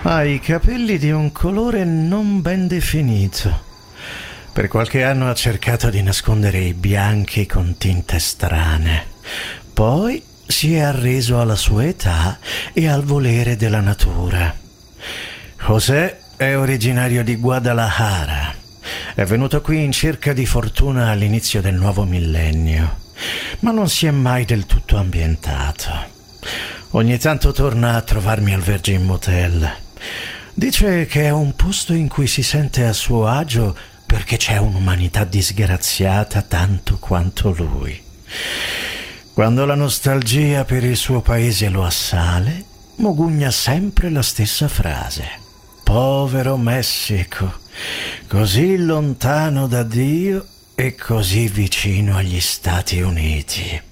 Ha i capelli di un colore non ben definito. Per qualche anno ha cercato di nascondere i bianchi con tinte strane. Poi si è arreso alla sua età e al volere della natura. José è originario di Guadalajara. È venuto qui in cerca di fortuna all'inizio del nuovo millennio, ma non si è mai del tutto ambientato. Ogni tanto torna a trovarmi al Virgin Motel. Dice che è un posto in cui si sente a suo agio perché c'è un'umanità disgraziata tanto quanto lui. Quando la nostalgia per il suo paese lo assale, mogugna sempre la stessa frase: povero Messico, così lontano da Dio e così vicino agli Stati Uniti.